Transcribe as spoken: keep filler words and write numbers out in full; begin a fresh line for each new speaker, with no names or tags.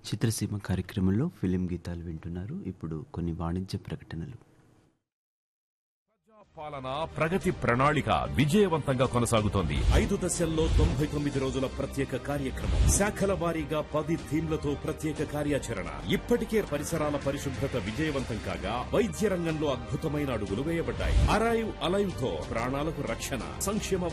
చిత్రసీమ కార్యక్రమంలో ఫిలిం గీతాలు వింటున్నారు. ఇప్పుడు కొన్ని వాణిజ్య ప్రకటనలు.
పాలన ప్రగతి ప్రణాళిక విజయవంతంగా కొనసాగుతోంది.
ఐదు దశల్లో తొంభై తొమ్మిది రోజుల ప్రత్యేక కార్యక్రమం, శాఖల వారీగా పది థీమ్లతో ప్రత్యేక కార్యాచరణ. ఇప్పటికే పరిసరాల పరిశుభ్రత విజయవంతం కాగా వైద్య రంగంలో అద్భుతమైన అడుగులు వేయబడ్డాయి. అరైవ్ అలైవ్ తో ప్రాణాలకు రక్షణ. సంక్షేమ